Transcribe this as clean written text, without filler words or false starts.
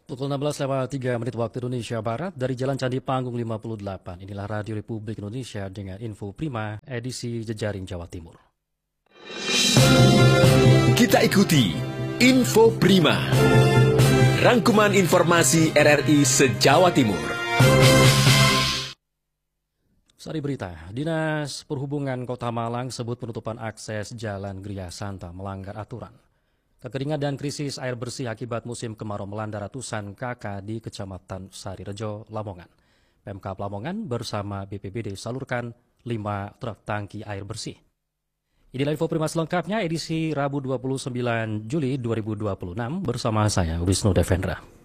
Pukul 16.03 waktu Indonesia Barat dari Jalan Candi Panggung 58. Inilah Radio Republik Indonesia dengan info prima edisi Jejaring Jawa Timur. Kita ikuti Info Prima, rangkuman informasi RRI se-Jawa Timur. Sari berita, Dinas Perhubungan Kota Malang sebut penutupan akses Jalan Gria Santa melanggar aturan. Kekeringan dan krisis air bersih akibat musim kemarau melanda ratusan kakak di Kecamatan Sarirejo, Lamongan. Pemkab Lamongan bersama BPBD salurkan 5 truk tangki air bersih. Inilah info prima selengkapnya edisi Rabu 29 Juli 2026 bersama saya Wisnu Devendra.